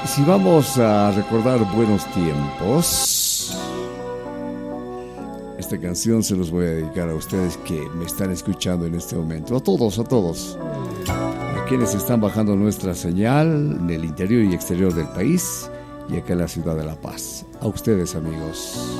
Si vamos a recordar buenos tiempos, esta canción se los voy a dedicar a ustedes que me están escuchando en este momento. A todos, a quienes están bajando nuestra señal en el interior y exterior del país y acá en la ciudad de La Paz. A ustedes, amigos.